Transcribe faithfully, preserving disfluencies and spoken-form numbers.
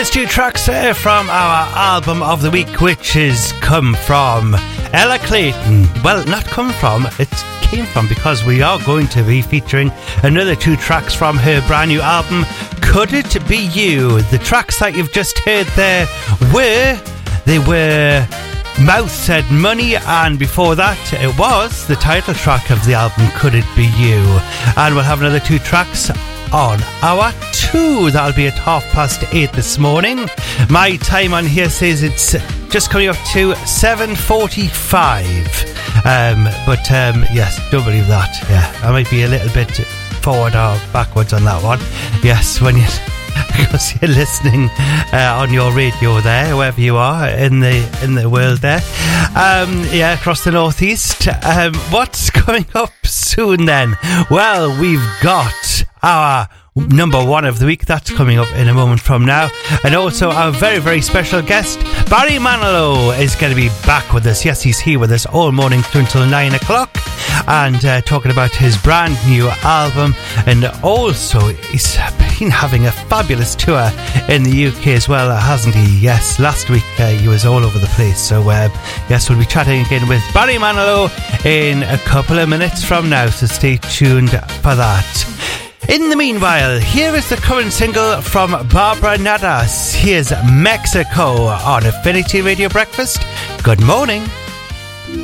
Two tracks there from our album of the week, which has come from Ella Clayton. Well, not come from, it came from, because we are going to be featuring another two tracks from her brand new album, Could It Be You. The tracks that you've just heard there were, they were Mouth Said Money, and before that it was the title track of the album, Could It Be You. And we'll have another two tracks on hour two. That'll be at half past eight this morning. My time on here says it's just coming up to seven forty-five. Um, but um, yes, don't believe that. Yeah, I might be a little bit forward or backwards on that one. Yes, when you because you're listening uh, on your radio there, wherever you are in the in the world there. Um, yeah, across the northeast. Um, what's coming up soon then? Well, we've got our number one of the week. That's coming up in a moment from now. And also our very, very special guest, Barry Manilow, is going to be back with us. Yes, he's here with us all morning through until nine o'clock and uh, talking about his brand new album. And also he's been having a fabulous tour in the U K as well, hasn't he? Yes, last week uh, he was all over the place. So uh, yes, we'll be chatting again with Barry Manilow in a couple of minutes from now, so stay tuned for that. In the meanwhile, here is the current single from Barbara Nadas. Here's Mexico on Affinity Radio Breakfast. Good morning.